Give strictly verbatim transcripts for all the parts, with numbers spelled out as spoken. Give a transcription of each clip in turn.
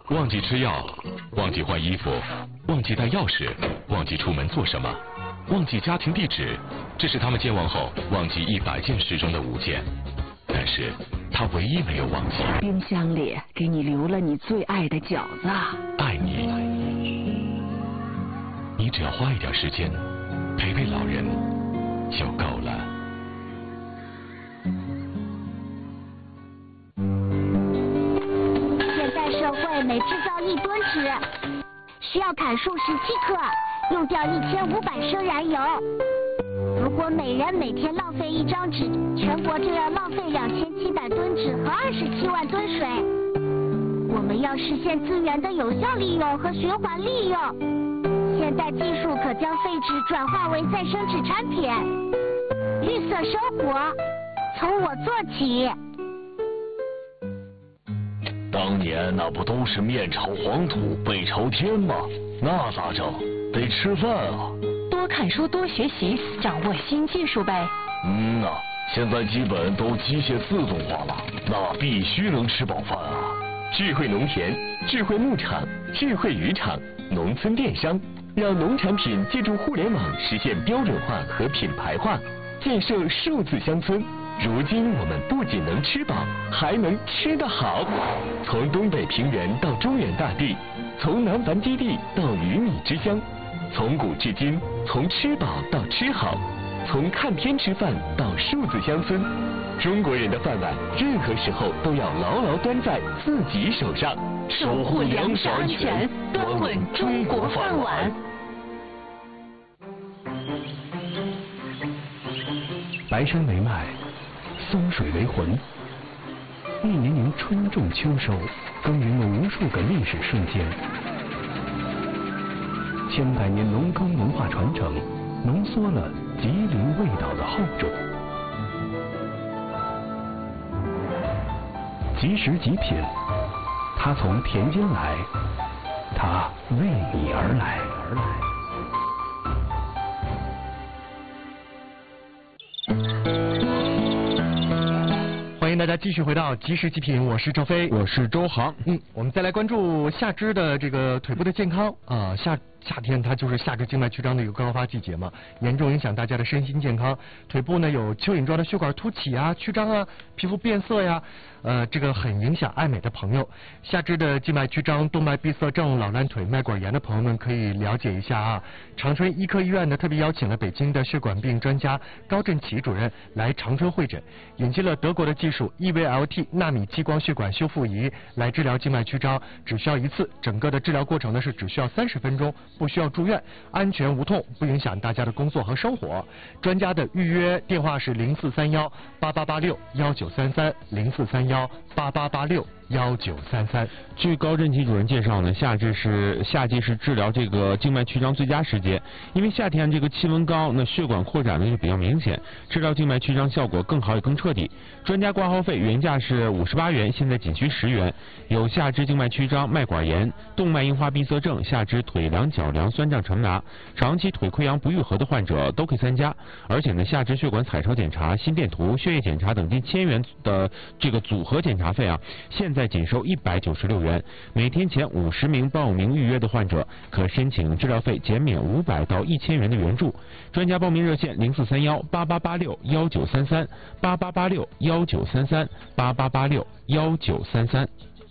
忘记吃药，忘记换衣服，忘记带钥匙，忘记出门做什么，忘记家庭地址，这是他们健忘后忘记一百件事中的五件。但是他唯一没有忘记， 冰箱里给你留了你最爱的饺子。 爱你，你只要花一点时间陪陪老人就够了。 现代社会每制造一吨纸，需要砍树十七克，用掉一千五百升燃油。如果每人每天浪费一张纸，全国就要浪费两千七百吨纸和二十七万吨水。我们要实现资源的有效利用和循环利用。现代技术可将废纸转化为再生纸产品。绿色生活，从我做起。 当年那不都是面朝黄土背朝天吗？那咋整？得吃饭啊！ 多看书，多学习，掌握新技术呗。 嗯呐、啊，现在基本都机械自动化了，那必须能吃饱饭啊！ 智慧农田、智慧牧场、智慧渔场、农村电商，让农产品借助互联网实现标准化和品牌化，建设数字乡村。如今我们不仅能吃饱，还能吃得好。从东北平原到中原大地，从南繁基地到鱼米之乡，从古至今，从吃饱到吃好，从看天吃饭到数字乡村。中国人的饭碗，任何时候都要牢牢端在自己手上， 守护粮食安全，端稳中国饭碗。 白山为脉，松水为魂。一年年春种秋收，耕耘了无数个历史瞬间。千百年农耕文化传承，浓缩了吉林味道的厚重。即食即品，它从田间来，它为你而来。而来。 欢迎大家继续回到即时极品，我是赵飞， 我是周航。 嗯，我们再来关注下肢的这个腿部的健康啊、呃，夏夏天它就是下肢静脉曲张的一个高发季节嘛，严重影响大家的身心健康。腿部呢有蚯蚓状的血管凸起啊、曲张啊、皮肤变色呀，呃，这个很影响爱美的朋友。下肢的静脉曲张、动脉闭塞症、老烂腿、脉管炎的朋友们可以了解一下啊。长春医科医院呢特别邀请了北京的血管病专家高振奇主任来长春会诊，引进了德国的技术 E V L T 纳米激光血管修复仪来治疗静脉曲张，只需要一次，整个的治疗过程呢是只需要三十分钟，不需要住院，安全无痛，不影响大家的工作和生活。专家的预约电话是零四三幺八八八六幺九三三零四三幺八八八六幺九三三。 据高振奇主任介绍呢，夏季是夏季是治疗这个静脉曲张最佳时节，因为夏天这个气温高，那血管扩展呢就比较明显，治疗静脉曲张效果更好也更彻底。专家挂号费原价是五十八元，现在仅需十元。有下肢静脉曲张、脉管炎、动脉硬化闭塞症、下肢腿凉、脚凉、酸胀沉拿、长期腿溃疡不愈合的患者都可以参加。而且呢，下肢血管彩超检查、心电图、血液检查等近千元的这个组合检查费啊，现在仅收一百九十六元。每天前五十名报名预约的患者可申请治疗费减免五百到一千元的援助。专家报名热线零四三幺八八八六幺九三三八八八六幺九三三八八八六幺九三三。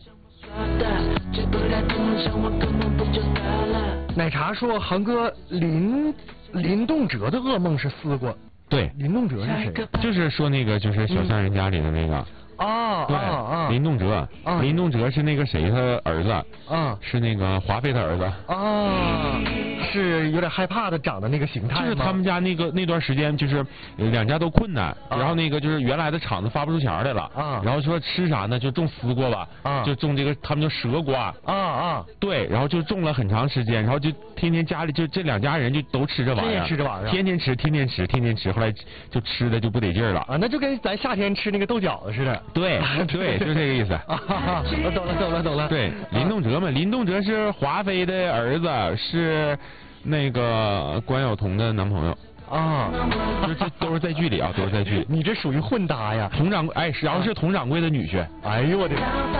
奶茶说航哥林林动辄的噩梦是撕过。 对， 林动辄是谁？ 就是说那个就是小三人家里的那个。 哦， 对， 哦、 林动辄， 哦、 林动辄是那个谁他儿子， 啊， 是那个华妃他儿子， 啊，是有点害怕的长的那个形态， 就是他们家那个那段时间就是两家都困难，啊、然后那个就是原来的厂子发不出钱来了，啊，然后说吃啥呢，就种丝瓜吧，啊，就种这个他们叫蛇瓜， 啊啊， 对，然后就种了很长时间，然后就天天家里就这两家人就都吃这玩意儿， 吃这玩意儿， 天天吃，天天吃，天天吃，后来就吃的就不得劲儿了， 啊，那就跟咱夏天吃那个豆角子似的。 对对，就这个意思。 啊，我懂了懂了懂了。 对，林动辄嘛，林动辄是华妃的儿子，是那个关晓彤的男朋友。 啊， 这这都是在剧里啊，都是在剧里。 你这属于混搭呀。 佟掌柜，哎，然后是佟掌柜的女婿。 哎呦我的。